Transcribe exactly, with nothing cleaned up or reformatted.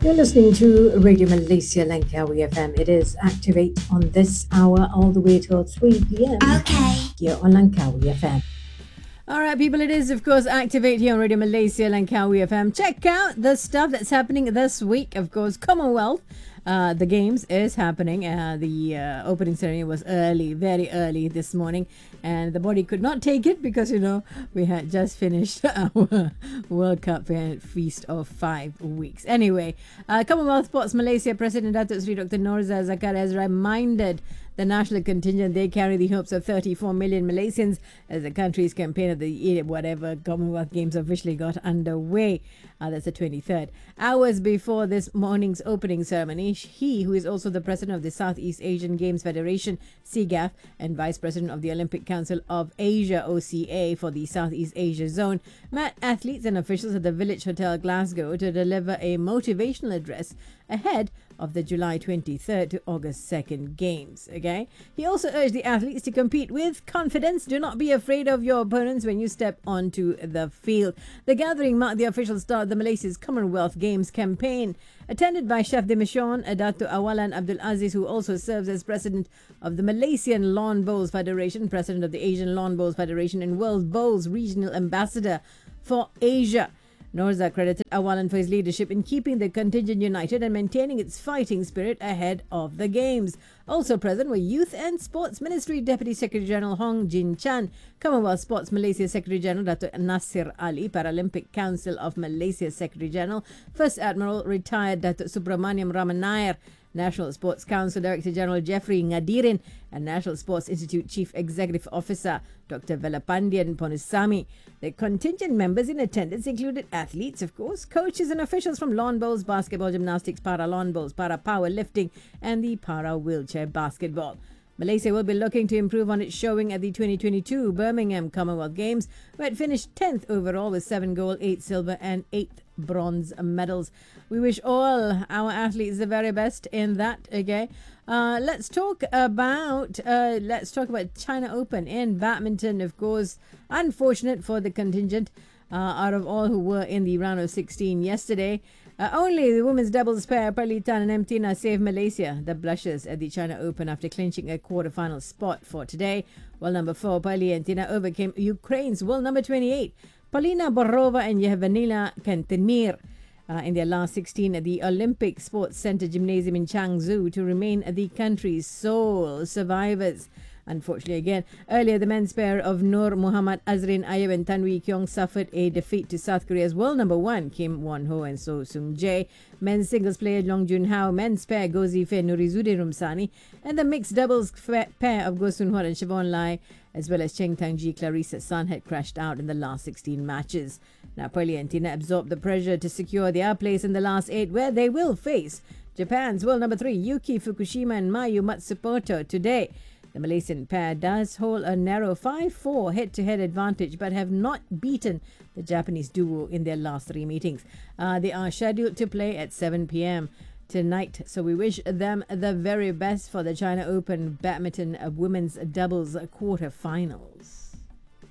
You're listening to Radio Malaysia Langkawi F M. It is Activate on this hour all the way till three p.m. Okay. Here on Langkawi F M. All right, people, it is, of course, Activate here on Radio Malaysia Langkawi F M. Check out the stuff that's happening this week. Of course, Commonwealth, uh, the Games is happening. Uh, the uh, opening ceremony was early, very early this morning. And the body could not take it because, you know, we had just finished our World Cup feast of five weeks. Anyway, uh, Commonwealth Sports Malaysia President Datuk Seri Doctor Norza Zakar has reminded the national contingent they carry the hopes of thirty-four million Malaysians as the country's campaign of the whatever Commonwealth Games officially got underway. Uh, that's the twenty-third. Hours before this morning's opening ceremony, he, who is also the president of the Southeast Asian Games Federation, S E G A F, and vice president of the Olympic Council of Asia, O C A, for the Southeast Asia zone, met athletes and officials at the Village Hotel Glasgow to deliver a motivational address ahead of the July twenty-third to August second games. Okay, he also urged the athletes to compete with confidence. Do not be afraid of your opponents when you step onto the field. The gathering marked the official start of the Malaysia's Commonwealth Games campaign, attended by Chef de Mission Dato' Awalan Abdul Aziz, who also serves as president of the Malaysian Lawn Bowls Federation, president of the Asian Lawn Bowls Federation, and World Bowls regional ambassador for Asia. Norza credited Awalan for his leadership in keeping the contingent united and maintaining its fighting spirit ahead of the Games. Also present were Youth and Sports Ministry Deputy Secretary General Hong Jin Chan, Commonwealth Sports Malaysia Secretary General Dato' Nasir Ali, Paralympic Council of Malaysia Secretary General, First Admiral retired Dato' Subramaniam Ramanair, National Sports Council Director General Jeffrey Ngadirin, and National Sports Institute Chief Executive Officer Doctor Velapandian Ponusami. The contingent members in attendance included athletes, of course, coaches and officials from lawn bowls, basketball, gymnastics, para lawn bowls, para powerlifting, and the para wheelchair basketball. Malaysia will be looking to improve on its showing at the twenty twenty-two Birmingham Commonwealth Games, where it finished tenth overall with seven gold, eight silver, and eight bronze medals. We wish all our athletes the very best in that. Okay, uh, let's talk about uh, let's talk about China Open in badminton. Of course, unfortunate for the contingent. Uh, out of all who were in the round of sixteen yesterday, uh, only the women's doubles pair Pearly Tan and Emtina saved Malaysia, the blushers, at the China Open after clinching a quarter-final spot for today. World number four Pearly and Tina overcame Ukraine's world number twenty-eight Polina Borova and Yevhenina Kantemir uh, in their last sixteen at the Olympic Sports Center Gymnasium in Changzhou to remain the country's sole survivors. Unfortunately, again, earlier the men's pair of Nur Muhammad Azrin Ayub and Tan Wee Kyong suffered a defeat to South Korea's world number one Kim Won Ho and So Sung Jae. Men's singles player Long Jun Hao, men's pair Goh Zife Nurizuddin Rumsani, and the mixed doubles pair of Goh Sun Huat and Siobhan Lai, as well as Cheng Tang Ji Clarissa San, had crashed out in the last sixteen matches. Now, Pearly and Tina absorbed the pressure to secure their place in the last eight, where they will face Japan's world number three Yuki Fukushima and Mayu Matsumoto today. The Malaysian pair does hold a narrow five four head-to-head advantage, but have not beaten the Japanese duo in their last three meetings. Uh, they are scheduled to play at seven p.m. tonight, so we wish them the very best for the China Open Badminton Women's Doubles quarter-finals.